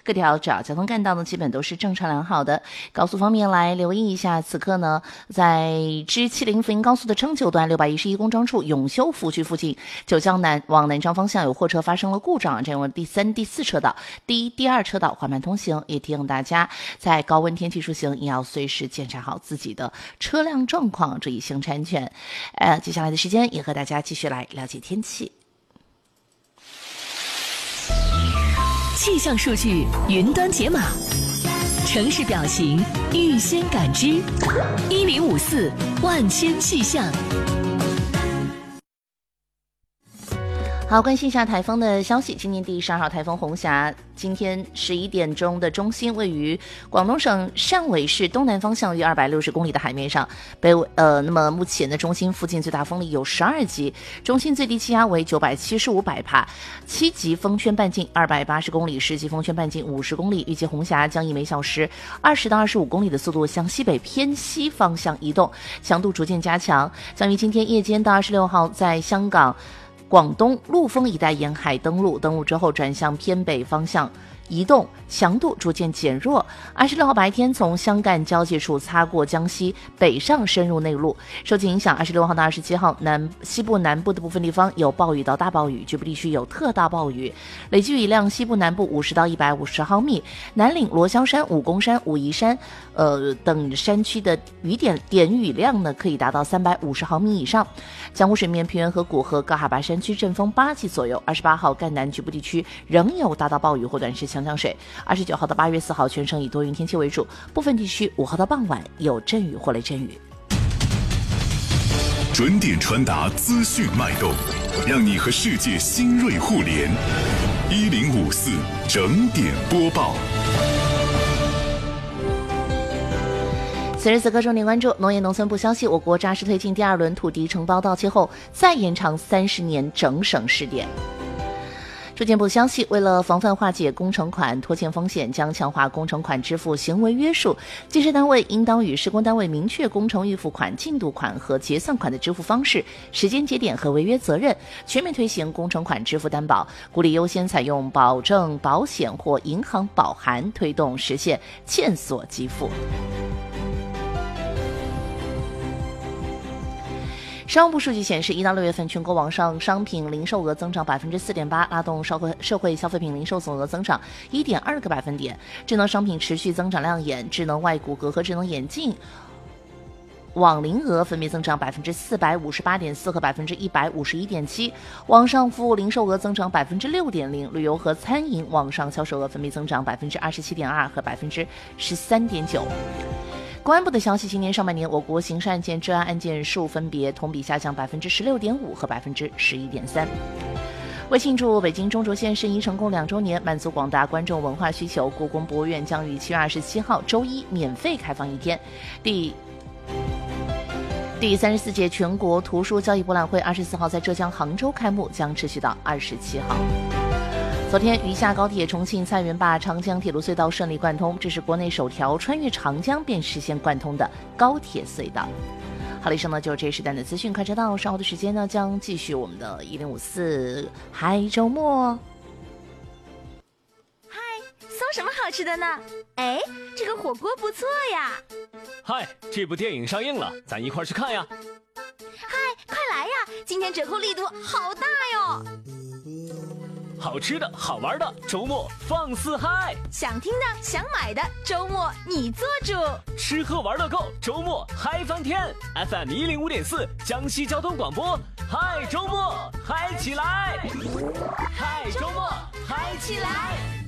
各条主要交通干道呢基本都是正常良好的。高速方面来留意一下，此刻呢在G70福林高速的撑9段611公章处永修服务区附近，九江南往南昌方向有货车发生了故障，占用了第3、第4车道，第1、第2车道缓慢通行。也提醒大家在高温天气出行也要随时检查好自己的车辆状况，注意行车安全。接下来的时间也和大家继续来了解天气。 气象数据云端解码，城市表情预先感知，1054万千气象。 好，关心一下台风的消息。今年第12号台风红霞，今天11点钟的中心位于广东省汕尾市东南方向约260公里的海面上。那么目前的中心附近最大风力有12级，中心最低气压为975百帕，7级风圈半径280公里，10级风圈半径50公里。预计红霞将以每小时20到25公里的速度向西北偏西方向移动，强度逐渐加强，将于今天夜间到26号在香港广东陆丰一带沿海登陆之后转向偏北方向移动，强度逐渐减弱。26号白天从湘赣交界处擦过江西，北上深入内陆。受其影响，26号到27号西部南部的部分地方有暴雨到大暴雨，局部地区有特大暴雨，累计雨量西部南部50到150毫米，南岭、罗霄山、武功山、武夷山等山区的点雨量呢可以达到350毫米以上。江湖水面、平原河谷和高海拔山区阵风8级左右。28号赣南局部地区仍有大到暴雨或短时强降水。29号到8月4号全省以多云天气为主，部分地区5号到傍晚有阵雨或雷阵雨。 准点传达资讯脉动，让你和世界新锐互联。1054整点播报。 此时此刻重点关注农业农村部消息，我国扎实推进第2轮土地承包到期后再延长30年整省试点。住建部消息，为了防范化解工程款拖欠风险，将强化工程款支付行为约束，建设单位应当与施工单位明确工程预付款、进度款和结算款的支付方式、时间节点和违约责任，全面推行工程款支付担保，鼓励优先采用保证、保险或银行保函，推动实现欠索给付。商务部数据显示，1到6月份全国网上商品零售额增长4.8%，拉动社会消费品零售总额增长1.2个百分点。智能商品持续增长亮眼，智能外骨骼和智能眼镜网零额分别增长458.4%和151.7%，网上服务零售额增长6.0%，旅游和餐饮网上销售额分别增长27.2%和13.9%。公安部的消息，今年上半年我国刑事案件治安案件数分别同比下降16.5%和11.3%。为庆祝北京中轴线申遗成功2周年，满足广大观众文化需求，故宫博物院将于7月27号周一免费开放1天。第34届全国图书交易博览会24号在浙江杭州开幕，将持续到27号。昨天，渝下高铁重庆菜园坝长江铁路隧道顺利贯通，这是国内首条穿越长江便实现贯通的高铁隧道。好了，以上呢就是这一时段的资讯，快车道，稍后的时间呢将继续我们的1054嗨周末。 嗨，搜什么好吃的呢？哎，这个火锅不错呀。 嗨，这部电影上映了，咱一块去看呀。 嗨，快来呀，今天折扣力度好大哟。 好吃的好玩的，周末放肆嗨！ 想听的想买的，周末你做主。 吃喝玩乐购，周末嗨翻天。FM 105.4江西交通广播，嗨周末嗨起来！嗨周末嗨起来！